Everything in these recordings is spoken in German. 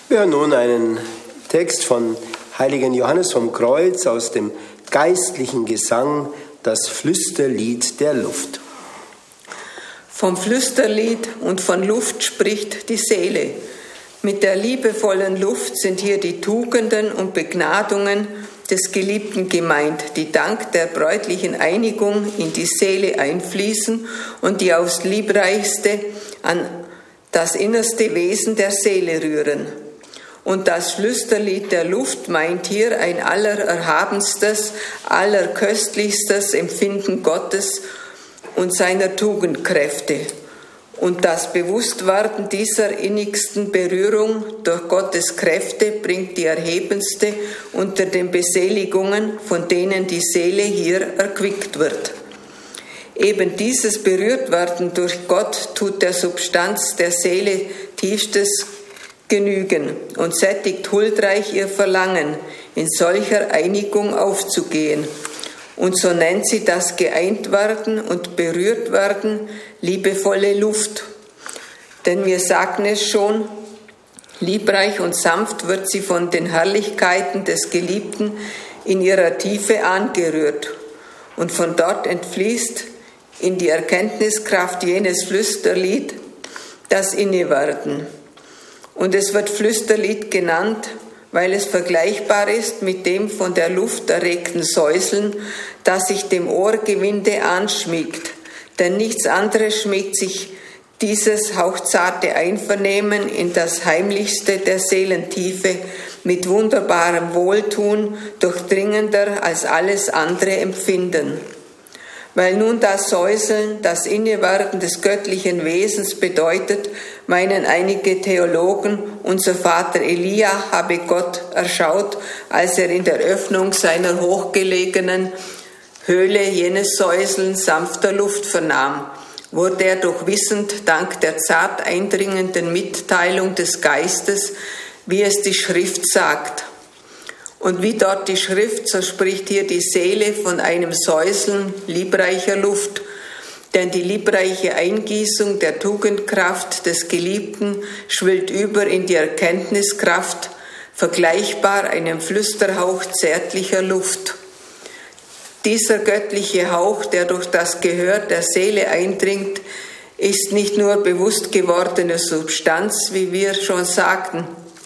Wir hören nun einen Text von heiligen Johannes vom Kreuz aus dem geistlichen Gesang, das Flüsterlied der Luft. Vom Flüsterlied und von Luft spricht die Seele. Mit der liebevollen Luft sind hier die Tugenden und Begnadungen des Geliebten gemeint, die dank der bräutlichen Einigung in die Seele einfließen und die aufs Liebreichste an das innerste Wesen der Seele rühren. Und das Flüsterlied der Luft meint hier ein allererhabenstes, allerköstlichstes Empfinden Gottes und seiner Tugendkräfte. Und das Bewusstwerden dieser innigsten Berührung durch Gottes Kräfte bringt die erhabendste unter den Beseligungen, von denen die Seele hier erquickt wird. Eben dieses Berührtwerden durch Gott tut der Substanz der Seele tiefstes Genügen und sättigt huldreich ihr Verlangen, in solcher Einigung aufzugehen. Und so nennt sie das Geeintwerden und Berührtwerden liebevolle Luft. Denn wir sagten es schon, liebreich und sanft wird sie von den Herrlichkeiten des Geliebten in ihrer Tiefe angerührt. Und von dort entfließt in die Erkenntniskraft jenes Flüsterlied das Innewerden. Und es wird Flüsterlied genannt, weil es vergleichbar ist mit dem von der Luft erregten Säuseln, das sich dem Ohrgewinde anschmiegt. Denn nichts anderes schmiegt sich dieses hauchzarte Einvernehmen in das Heimlichste der Seelentiefe mit wunderbarem Wohltun, durchdringender als alles andere Empfinden. Weil nun das Säuseln, das Innewerden des göttlichen Wesens bedeutet, meinen einige Theologen, unser Vater Elia habe Gott erschaut, als er in der Öffnung seiner hochgelegenen Höhle jenes Säuseln sanfter Luft vernahm, wurde er doch wissend dank der zart eindringenden Mitteilung des Geistes, wie es die Schrift sagt. Und wie dort die Schrift, so spricht hier die Seele von einem Säuseln liebreicher Luft. Denn die liebreiche Eingießung der Tugendkraft des Geliebten schwillt über in die Erkenntniskraft, vergleichbar einem Flüsterhauch zärtlicher Luft. Dieser göttliche Hauch, der durch das Gehör der Seele eindringt, ist nicht nur bewusst gewordene Substanz, wie wir schon sagten.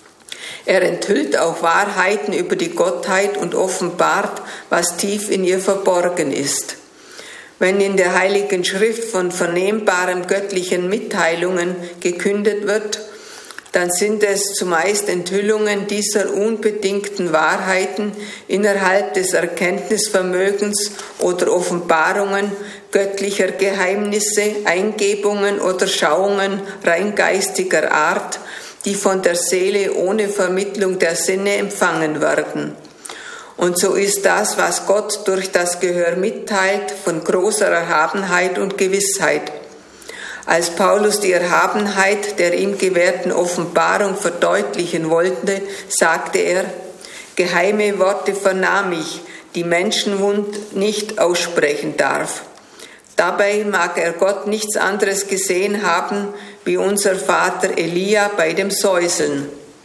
Er enthüllt auch Wahrheiten über die Gottheit und offenbart, was tief in ihr verborgen ist. Wenn in der Heiligen Schrift von vernehmbaren göttlichen Mitteilungen gekündet wird, dann sind es zumeist Enthüllungen dieser unbedingten Wahrheiten innerhalb des Erkenntnisvermögens oder Offenbarungen göttlicher Geheimnisse, Eingebungen oder Schauungen rein geistiger Art, die von der Seele ohne Vermittlung der Sinne empfangen werden. Und so ist das, was Gott durch das Gehör mitteilt, von großer Erhabenheit und Gewissheit. Als Paulus die Erhabenheit der ihm gewährten Offenbarung verdeutlichen wollte, sagte er: Geheime Worte vernahm ich, die Menschenmund nicht aussprechen darf. Dabei mag er Gott nichts anderes gesehen haben, wie unser Vater Elia bei dem Säuseln.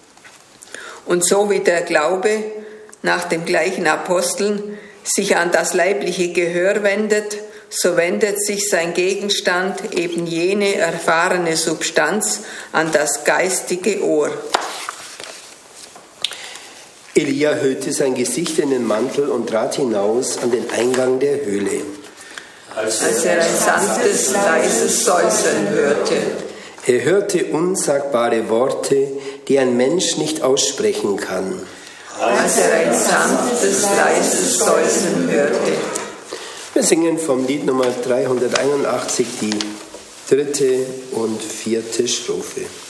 Und so wie der Glaube nach dem gleichen Aposteln sich an das leibliche Gehör wendet, so wendet sich sein Gegenstand, eben jene erfahrene Substanz, an das geistige Ohr. Elia hüllte sein Gesicht in den Mantel und trat hinaus an den Eingang der Höhle. Als er ein sanftes, leises Säuseln hörte. Er hörte unsagbare Worte, die ein Mensch nicht aussprechen kann. Als er ein sanftes, leises Säuseln hörte. Wir singen vom Lied Nummer 381 die 3. und 4. Strophe.